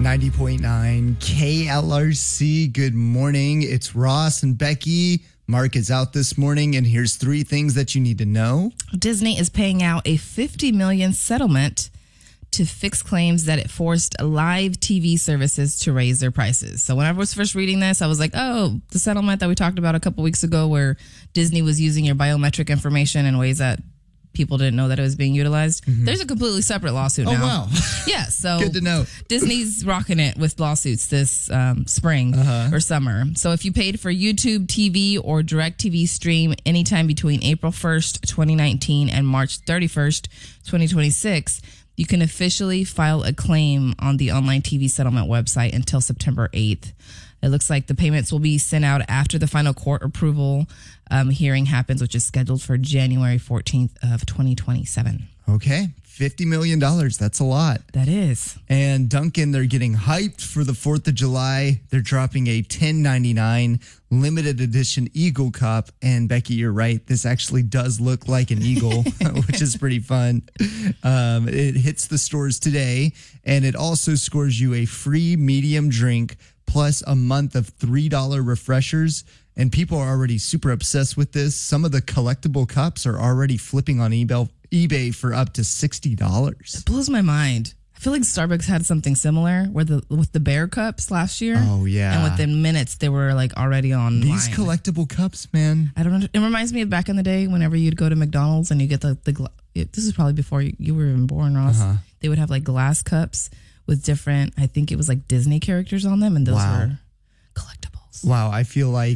90.9 KLRC. Good morning. It's Ross and Becky. Mark is out this morning, and here's 3 things that you need to know. Disney is paying out a $50 million settlement to fix claims that it forced live TV services to raise their prices. So when I was first reading this, I was like, oh, the settlement that we talked about a couple weeks ago where Disney was using your biometric information in ways that people didn't know that it was being utilized. Mm-hmm. There's a completely separate lawsuit now. Oh, wow. Yeah, so good to know. Disney's rocking it with lawsuits this spring or summer. So if you paid for YouTube TV or DirecTV Stream anytime between April 1st, 2019 and March 31st, 2026, you can officially file a claim on the online TV settlement website until September 8th. It looks like the payments will be sent out after the final court approval hearing happens, which is scheduled for January 14th of 2027. Okay, $50 million. That's a lot. That is. And Dunkin', they're getting hyped for the 4th of July. They're dropping a $10.99 limited edition Eagle Cup. And Becky, you're right. This actually does look like an eagle, which is pretty fun. It hits the stores today, and it also scores you a free medium drink plus a month of $3 refreshers. And people are already super obsessed with this. Some of the collectible cups are already flipping on eBay for up to $60. It blows my mind. I feel like Starbucks had something similar with the bear cups last year. Oh, yeah. And within minutes, they were like already online. These collectible cups, man. I don't know. It reminds me of back in the day whenever you'd go to McDonald's and you get this is probably before you were even born, Ross. They would have like glass cups with different, I think it was like Disney characters on them, and those were collectibles. Wow, I feel like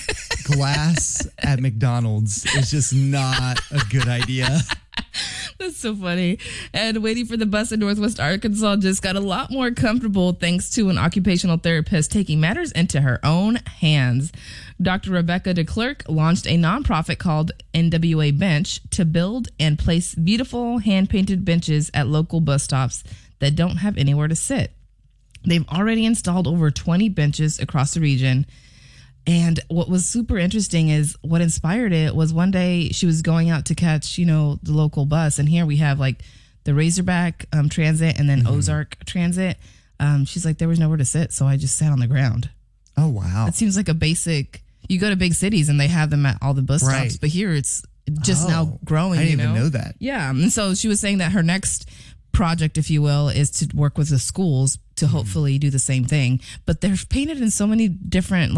glass at McDonald's is just not a good idea. That's so funny. And waiting for the bus in Northwest Arkansas just got a lot more comfortable thanks to an occupational therapist taking matters into her own hands. Dr. Rebecca DeClercq launched a nonprofit called NWA Bench to build and place beautiful hand-painted benches at local bus stops that don't have anywhere to sit. They've already installed over 20 benches across the region. And what was super interesting is what inspired it was one day she was going out to catch, the local bus. And here we have like the Razorback Transit and then Ozark Transit. She's like, there was nowhere to sit, so I just sat on the ground. Oh, wow. It seems like a basic, you go to big cities and they have them at all the bus stops. But here it's just now growing. I didn't even know that. Yeah. And so she was saying that her next project, if you will, is to work with the schools to hopefully do the same thing. But they're painted in so many different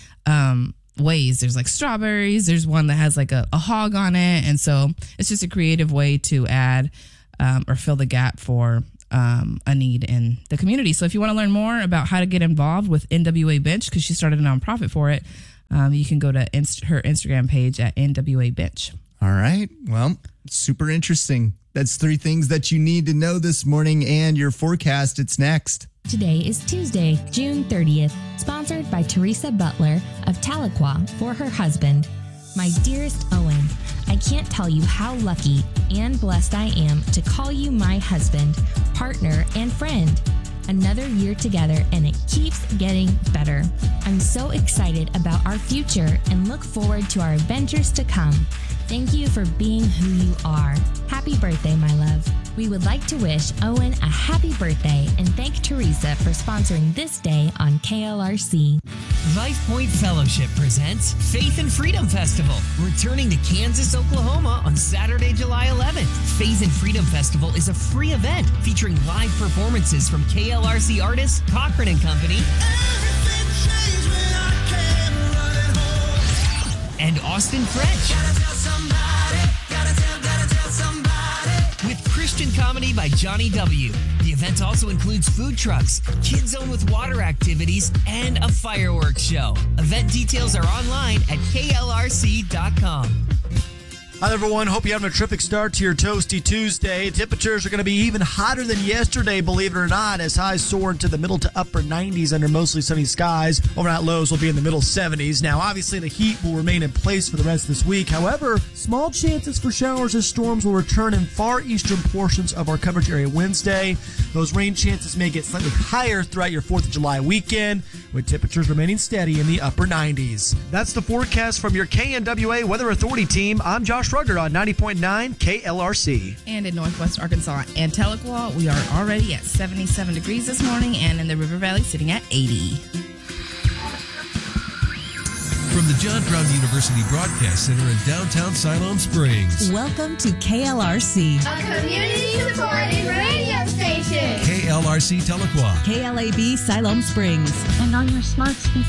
ways. There's like strawberries. There's one that has like a hog on it. And so it's just a creative way to add or fill the gap for a need in the community. So if you want to learn more about how to get involved with NWA Bench, because she started a nonprofit for it, you can go to her Instagram page at NWA Bench. All right. Well, super interesting. That's 3 things that you need to know this morning, and your forecast. It's next. Today is Tuesday, June 30th, sponsored by Teresa Butler of Tahlequah for her husband. My dearest Owen, I can't tell you how lucky and blessed I am to call you my husband, partner, and friend. Another year together, and it keeps getting better. I'm so excited about our future and look forward to our adventures to come. Thank you for being who you are. Happy birthday, my love. We would like to wish Owen a happy birthday and thank Teresa for sponsoring this day on KLRC. Life Point Fellowship presents Faith and Freedom Festival, returning to Kansas, Oklahoma on Saturday, July 11th. Faith and Freedom Festival is a free event featuring live performances from KLRC artists Cochran and Company and Austin French. With Christian comedy by Johnny W. The event also includes food trucks, Kids Zone with water activities, and a fireworks show. Event details are online at klrc.com. Hi, everyone. Hope you're having a terrific start to your Toasty Tuesday. Temperatures are going to be even hotter than yesterday, believe it or not, as highs soar into the middle to upper 90s under mostly sunny skies. Overnight lows will be in the middle 70s. Now, obviously, the heat will remain in place for the rest of this week. However, small chances for showers as storms will return in far eastern portions of our coverage area Wednesday. Those rain chances may get slightly higher throughout your 4th of July weekend, with temperatures remaining steady in the upper 90s. That's the forecast from your KNWA Weather Authority team. I'm Josh Josh Ruggert on 90.9 KLRC. And in Northwest Arkansas and Tahlequah, we are already at 77 degrees this morning, and in the River Valley sitting at 80. From the John Brown University Broadcast Center in downtown Siloam Springs. Welcome to KLRC. A community-supported radio station. KLRC Tahlequah. KLAB Siloam Springs. And on your smart speaker.